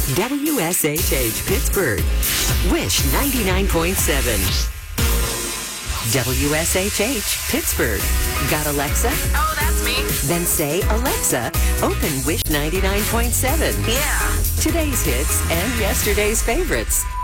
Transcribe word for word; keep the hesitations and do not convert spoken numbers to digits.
W S H H Pittsburgh. Wish ninety-nine point seven. W S H H Pittsburgh. Got Alexa? Oh, that's me. Then say, Alexa, open Wish ninety-nine point seven. Yeah. Today's hits and yesterday's favorites.